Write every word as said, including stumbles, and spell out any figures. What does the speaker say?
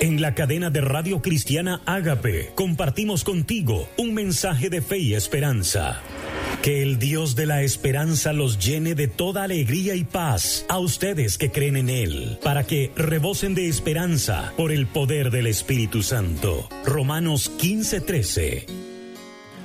En la cadena de Radio Cristiana Ágape compartimos contigo un mensaje de fe y esperanza. Que el Dios de la esperanza los llene de toda alegría y paz a ustedes que creen en Él, para que rebosen de esperanza por el poder del Espíritu Santo. Romanos quince trece.